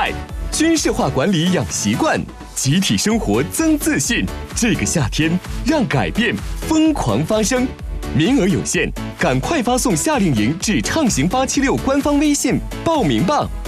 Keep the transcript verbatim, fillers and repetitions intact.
派，军事化管理养习惯，集体生活增自信。这个夏天，让改变疯狂发生。名额有限，赶快发送夏令营至畅行八七六官方微信报名吧。